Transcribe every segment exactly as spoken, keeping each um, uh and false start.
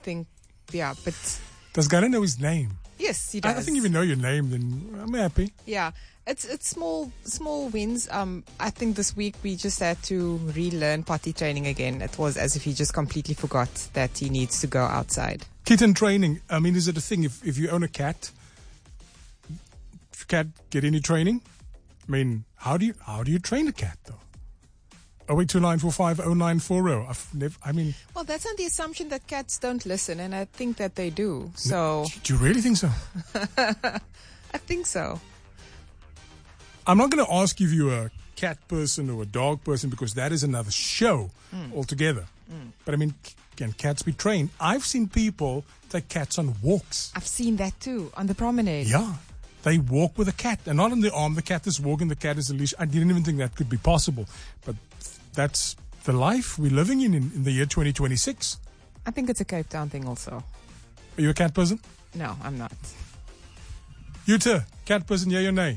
think, yeah, but... Does Gary know his name? Yes, he does. I think if you know your name, then I'm happy. Yeah, it's it's small small wins. Um, I think this week we just had to relearn potty training again. It was as if he just completely forgot that he needs to go outside. Kitten training. I mean, is it a thing if, if you own a cat? Does your cat get any training? I mean, how do you how do you train a cat though? Oh eight two nine four five oh nine four oh. I've never. I mean. Well, that's on the assumption that cats don't listen, and I think that they do. So. Do you really think so? I think so. I'm not going to ask if you're a cat person or a dog person because that is another show mm. altogether. Mm. But I mean, can cats be trained? I've seen people take cats on walks. I've seen that too on the promenade. Yeah. They walk with a cat, and not on the arm. The cat is walking, the cat is a leash. I didn't even think that could be possible. But that's the life we're living in, in in the year twenty twenty-six. I think it's a Cape Town thing also. Are you a cat person? No, I'm not. You too, cat person, yeah or nay?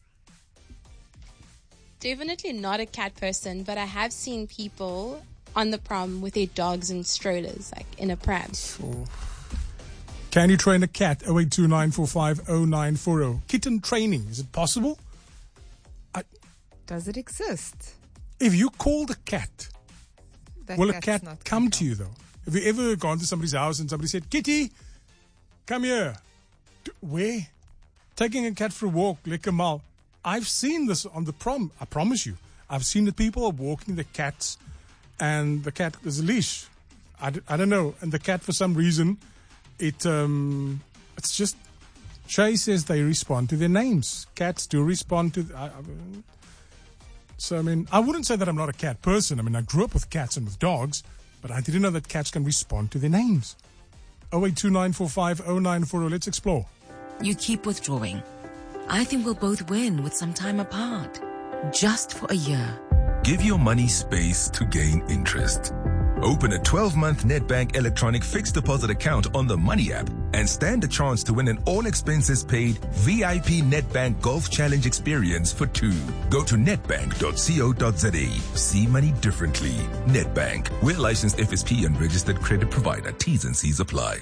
Definitely not a cat person, but I have seen people on the prom with their dogs in strollers, like in a pram. Oh. Can you train a cat? oh eight two nine four five oh nine four oh. Kitten training, is it possible? I, Does it exist? If you called a cat, that will a cat come to you though? Have you ever gone to somebody's house and somebody said, Kitty, come here? Where? Taking a cat for a walk, lekker mal. I've seen this on the prom. I promise you. I've seen that people are walking the cats and the cat is a leash. I, d- I don't know. And the cat, for some reason, it um, it's just, Shay says they respond to their names. Cats do respond to... I, I, so, I mean, I wouldn't say that I'm not a cat person. I mean, I grew up with cats and with dogs, but I didn't know that cats can respond to their names. oh eight two nine four five oh nine four oh. Let's explore. You keep withdrawing. I think we'll both win with some time apart. Just for a year. Give your money space to gain interest. Open a twelve-month Nedbank electronic fixed deposit account on the Money app and stand a chance to win an all-expenses-paid V I P Nedbank Golf Challenge experience for two. Go to nedbank dot co dot za. See money differently. Nedbank. We're licensed F S P and registered credit provider. T's and C's apply.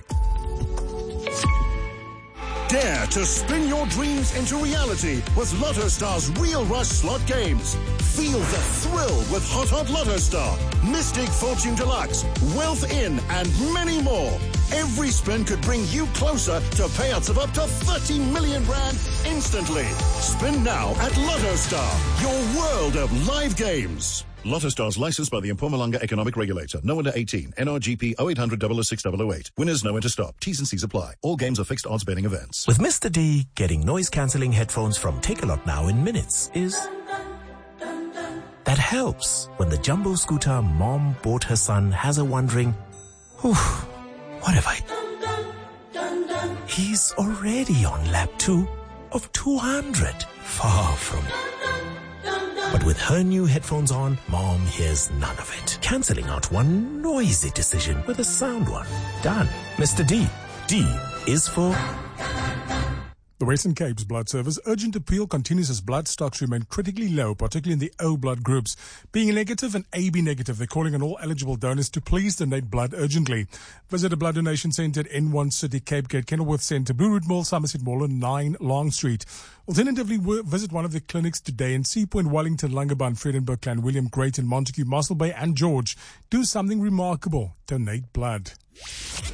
Dare to spin your dreams into reality with Lotto Star's Real Rush slot games. Feel the thrill with Hot Hot Lotto Star, Mystic Fortune Deluxe, Wealth In, and many more. Every spin could bring you closer to payouts of up to thirty million rand instantly. Spin now at Lotto Star, your world of live games. Lotto Stars licensed by the Mpumalanga Economic Regulator. No under eighteen. N R G P oh eight hundred double oh six double oh eight. Winners know when to stop. T's and C's apply. All games are fixed odds betting events. With Mister D, getting noise-cancelling headphones from Takealot now in minutes is... That helps when the jumbo scooter mom bought her son has her wondering, whew, what have I... He's already on lap two of two hundred. Far from... But with her new headphones on, Mom hears none of it. Cancelling out one noisy decision with a sound one. Done. Mister D. D is for... The Western Cape's Blood Service urgent appeal continues as blood stocks remain critically low, particularly in the O blood groups. Being negative and A B negative, they're calling on all eligible donors to please donate blood urgently. Visit a blood donation centre at N one City, Cape Gate, Kenilworth Centre, Blue Route Mall, Somerset Mall, and nine Long Street. Alternatively, visit one of the clinics today in Sea Point, Wellington, Langebaan, Vredenburg, Clan William, Greyton, Montague, Mossel Bay, and George. Do something remarkable. Donate blood.